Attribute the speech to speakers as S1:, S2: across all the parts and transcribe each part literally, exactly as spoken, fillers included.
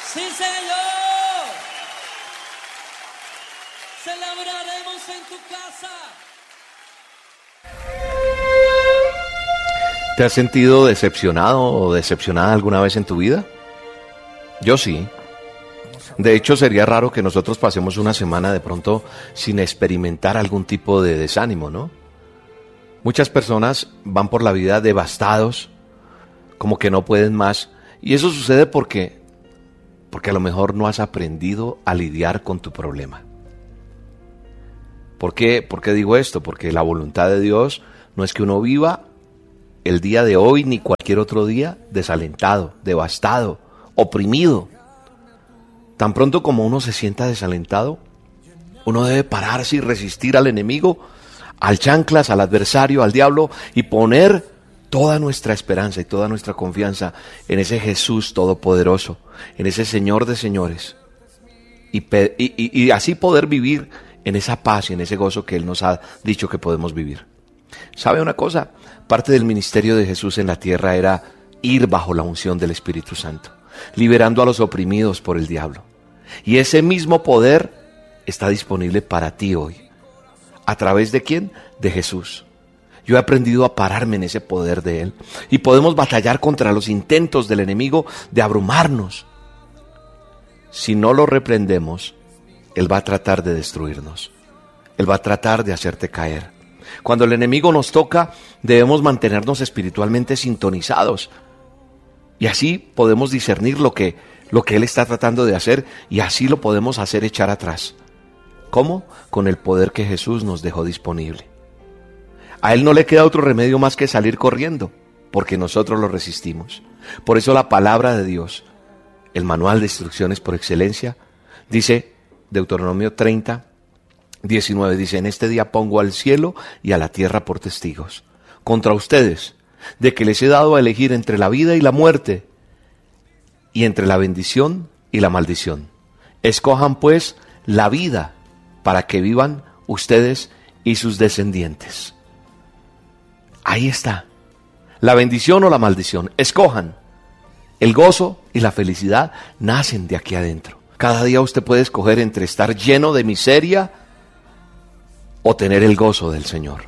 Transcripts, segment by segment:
S1: Sí, Señor. Celebraremos en tu casa.
S2: ¿Te has sentido decepcionado o decepcionada alguna vez en tu vida? Yo sí. De hecho, sería raro que nosotros pasemos una semana de pronto sin experimentar algún tipo de desánimo, ¿no? Muchas personas van por la vida devastados, como que no pueden más. Y eso sucede porque, porque a lo mejor no has aprendido a lidiar con tu problema. ¿Por qué? ¿Por qué digo esto? Porque la voluntad de Dios no es que uno viva el día de hoy ni cualquier otro día desalentado, devastado, oprimido. Tan pronto como uno se sienta desalentado, uno debe pararse y resistir al enemigo, al chanclas, al adversario, al diablo, y poner toda nuestra esperanza y toda nuestra confianza en ese Jesús todopoderoso, en ese Señor de señores, y, pe- y, y, y así poder vivir en esa paz y en ese gozo que Él nos ha dicho que podemos vivir. ¿Sabe una cosa? Parte del ministerio de Jesús en la tierra era ir bajo la unción del Espíritu Santo, liberando a los oprimidos por el diablo. Y ese mismo poder está disponible para ti hoy. ¿A través de quién? De Jesús. Yo he aprendido a pararme en ese poder de Él. Y podemos batallar contra los intentos del enemigo de abrumarnos. Si no lo reprendemos, Él va a tratar de destruirnos. Él va a tratar de hacerte caer. Cuando el enemigo nos toca, debemos mantenernos espiritualmente sintonizados. Y así podemos discernir lo que, lo que Él está tratando de hacer, y así lo podemos hacer echar atrás. ¿Cómo? Con el poder que Jesús nos dejó disponible. A Él no le queda otro remedio más que salir corriendo, porque nosotros lo resistimos. Por eso la palabra de Dios, el manual de instrucciones por excelencia, dice, Deuteronomio treinta, diecinueve, dice, en este día pongo al cielo y a la tierra por testigos contra ustedes, de que les he dado a elegir entre la vida y la muerte, y entre la bendición y la maldición. Escojan pues la vida, para que vivan ustedes y sus descendientes. Ahí está. La bendición o la maldición. Escojan. El gozo y la felicidad nacen de aquí adentro. Cada día usted puede escoger entre estar lleno de miseria o tener el gozo del Señor.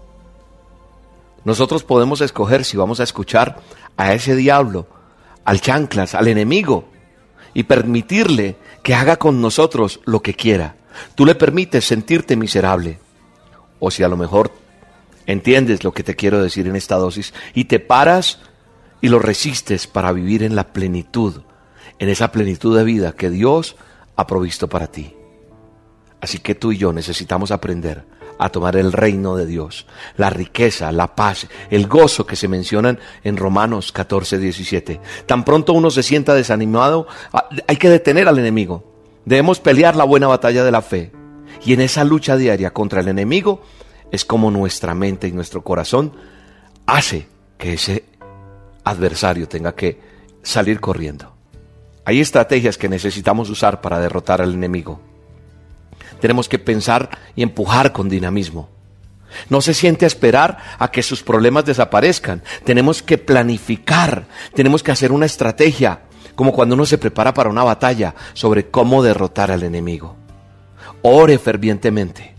S2: Nosotros podemos escoger si vamos a escuchar a ese diablo, al chanclas, al enemigo, y permitirle que haga con nosotros lo que quiera. Tú le permites sentirte miserable. O si a lo mejor entiendes lo que te quiero decir en esta dosis y te paras y lo resistes para vivir en la plenitud, en esa plenitud de vida que Dios ha provisto para ti. Así que tú y yo necesitamos aprender a tomar el reino de Dios, la riqueza, la paz, el gozo que se mencionan en Romanos catorce, diecisiete. Tan pronto uno se sienta desanimado, hay que detener al enemigo. Debemos pelear la buena batalla de la fe. Y en esa lucha diaria contra el enemigo es como nuestra mente y nuestro corazón hace que ese adversario tenga que salir corriendo. Hay estrategias que necesitamos usar para derrotar al enemigo. Tenemos que pensar y empujar con dinamismo. No se siente a esperar a que sus problemas desaparezcan. Tenemos que planificar, tenemos que hacer una estrategia, como cuando uno se prepara para una batalla, sobre cómo derrotar al enemigo. Ore fervientemente.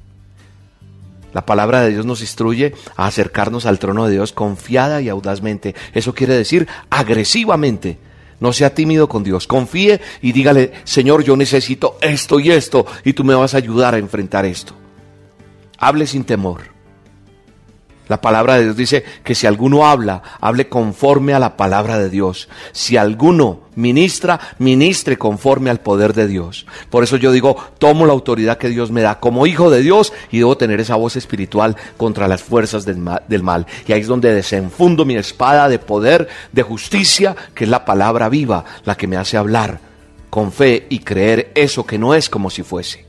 S2: La palabra de Dios nos instruye a acercarnos al trono de Dios confiada y audazmente. Eso quiere decir agresivamente. No sea tímido con Dios. Confíe y dígale, Señor, yo necesito esto y esto, y tú me vas a ayudar a enfrentar esto. Hable sin temor. La palabra de Dios dice que si alguno habla, hable conforme a la palabra de Dios. Si alguno ministra, ministre conforme al poder de Dios. Por eso yo digo, tomo la autoridad que Dios me da como hijo de Dios y debo tener esa voz espiritual contra las fuerzas del mal, del mal. Y ahí es donde desenfundo mi espada de poder, de justicia, que es la palabra viva, la que me hace hablar con fe y creer eso que no es como si fuese.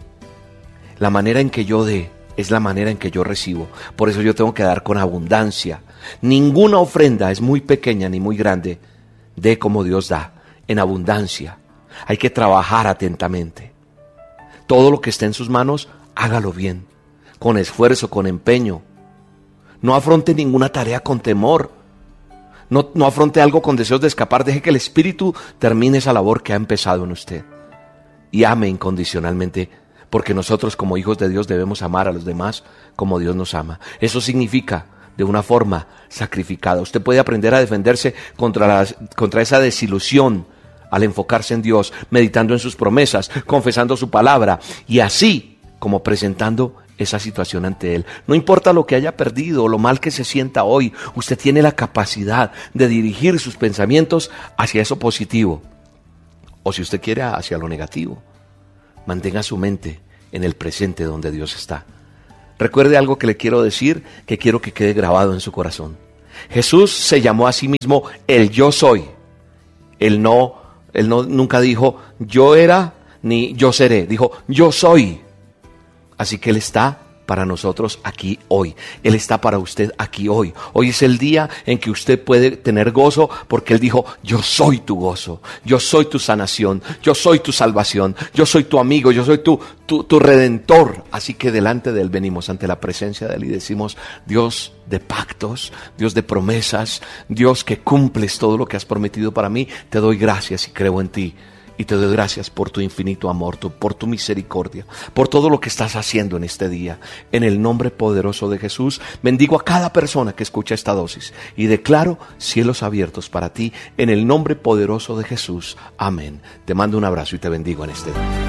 S2: La manera en que yo dé es la manera en que yo recibo. Por eso yo tengo que dar con abundancia. Ninguna ofrenda es muy pequeña ni muy grande. Dé como Dios da, en abundancia. Hay que trabajar atentamente. Todo lo que esté en sus manos, hágalo bien, con esfuerzo, con empeño. No afronte ninguna tarea con temor. No, no afronte algo con deseos de escapar. Deje que el Espíritu termine esa labor que ha empezado en usted. Y ame incondicionalmente, porque nosotros como hijos de Dios debemos amar a los demás como Dios nos ama. Eso significa de una forma sacrificada. Usted puede aprender a defenderse contra, la, contra esa desilusión al enfocarse en Dios, meditando en sus promesas, confesando su palabra y así como presentando esa situación ante Él. No importa lo que haya perdido o lo mal que se sienta hoy, usted tiene la capacidad de dirigir sus pensamientos hacia eso positivo. O si usted quiere, hacia lo negativo. Mantenga su mente en el presente donde Dios está. Recuerde algo que le quiero decir, que quiero que quede grabado en su corazón. Jesús se llamó a sí mismo el yo soy. Él no, él no nunca dijo yo era ni yo seré. Dijo yo soy. Así que Él está para nosotros aquí hoy. Él está para usted aquí hoy. Hoy es el día en que usted puede tener gozo porque Él dijo, yo soy tu gozo, yo soy tu sanación, yo soy tu salvación, yo soy tu amigo, yo soy tu, tu, tu redentor. Así que delante de Él venimos ante la presencia de Él y decimos, Dios de pactos, Dios de promesas, Dios que cumples todo lo que has prometido para mí, te doy gracias y creo en ti. Y te doy gracias por tu infinito amor, tu, por tu misericordia, por todo lo que estás haciendo en este día. En el nombre poderoso de Jesús, bendigo a cada persona que escucha esta dosis y declaro cielos abiertos para ti en el nombre poderoso de Jesús. Amén. Te mando un abrazo y te bendigo en este día.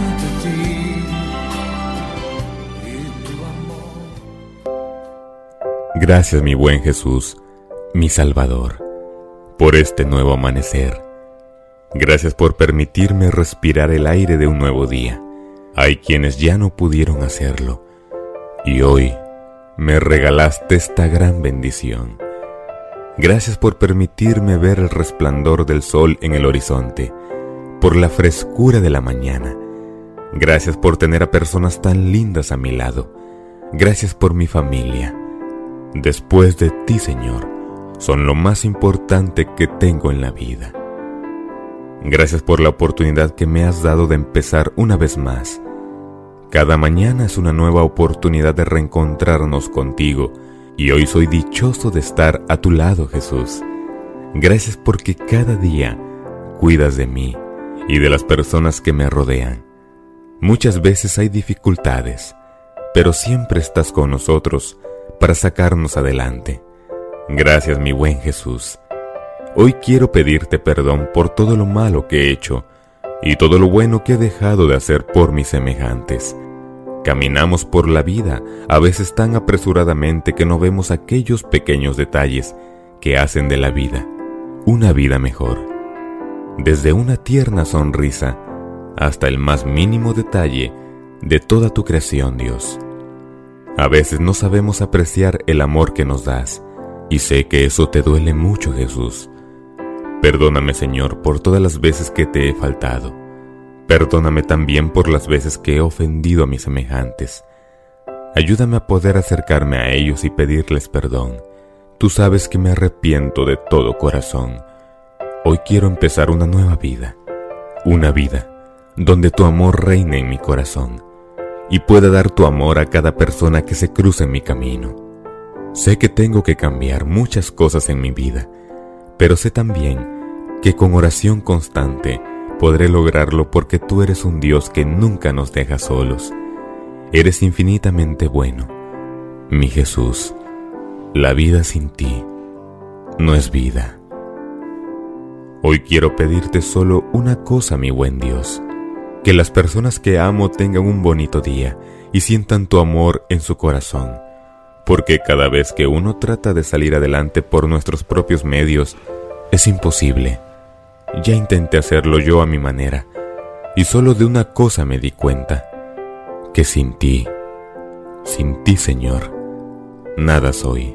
S3: Gracias, mi buen Jesús, mi Salvador, por este nuevo amanecer. Gracias por permitirme respirar el aire de un nuevo día. Hay quienes ya no pudieron hacerlo, y hoy me regalaste esta gran bendición. Gracias por permitirme ver el resplandor del sol en el horizonte, por la frescura de la mañana. Gracias por tener a personas tan lindas a mi lado. Gracias por mi familia. Después de ti, Señor, son lo más importante que tengo en la vida. Gracias por la oportunidad que me has dado de empezar una vez más. Cada mañana es una nueva oportunidad de reencontrarnos contigo, y hoy soy dichoso de estar a tu lado, Jesús. Gracias porque cada día cuidas de mí y de las personas que me rodean. Muchas veces hay dificultades, pero siempre estás con nosotros para sacarnos adelante. Gracias, mi buen Jesús. Hoy quiero pedirte perdón por todo lo malo que he hecho y todo lo bueno que he dejado de hacer por mis semejantes. Caminamos por la vida a veces tan apresuradamente que no vemos aquellos pequeños detalles que hacen de la vida una vida mejor. Desde una tierna sonrisa hasta el más mínimo detalle de toda tu creación, Dios. A veces no sabemos apreciar el amor que nos das y sé que eso te duele mucho, Jesús. Perdóname, Señor, por todas las veces que te he faltado. Perdóname también por las veces que he ofendido a mis semejantes. Ayúdame a poder acercarme a ellos y pedirles perdón. Tú sabes que me arrepiento de todo corazón. Hoy quiero empezar una nueva vida. Una vida donde tu amor reine en mi corazón y pueda dar tu amor a cada persona que se cruce en mi camino. Sé que tengo que cambiar muchas cosas en mi vida, pero sé también que con oración constante podré lograrlo porque tú eres un Dios que nunca nos deja solos. Eres infinitamente bueno. Mi Jesús, la vida sin ti no es vida. Hoy quiero pedirte solo una cosa, mi buen Dios, que las personas que amo tengan un bonito día y sientan tu amor en su corazón, porque cada vez que uno trata de salir adelante por nuestros propios medios, es imposible. Ya intenté hacerlo yo a mi manera, y solo de una cosa me di cuenta, que sin ti, sin ti, Señor, nada soy.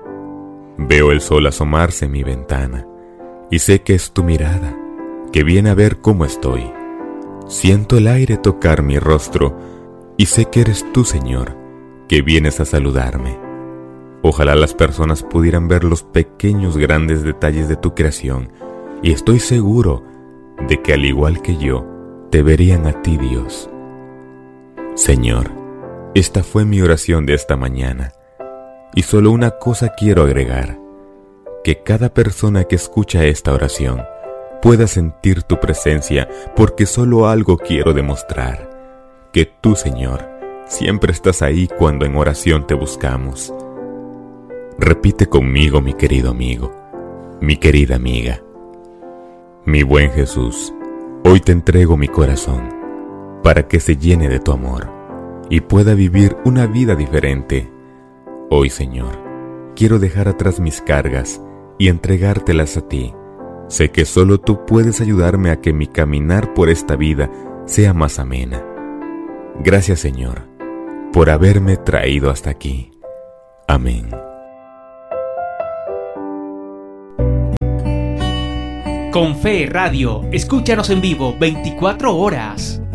S3: Veo el sol asomarse en mi ventana, y sé que es tu mirada, que viene a ver cómo estoy. Siento el aire tocar mi rostro, y sé que eres tú, Señor, que vienes a saludarme. Ojalá las personas pudieran ver los pequeños grandes detalles de tu creación, y estoy seguro de que al igual que yo, te verían a ti, Dios. Señor, esta fue mi oración de esta mañana, y solo una cosa quiero agregar, que cada persona que escucha esta oración pueda sentir tu presencia, porque solo algo quiero demostrar: que tú, Señor, siempre estás ahí cuando en oración te buscamos. Repite conmigo, mi querido amigo, mi querida amiga. Mi buen Jesús, hoy te entrego mi corazón para que se llene de tu amor y pueda vivir una vida diferente. Hoy, Señor, quiero dejar atrás mis cargas y entregártelas a ti. Sé que solo tú puedes ayudarme a que mi caminar por esta vida sea más amena. Gracias, Señor, por haberme traído hasta aquí. Amén.
S4: Con Fe Radio, escúchanos en vivo veinticuatro horas.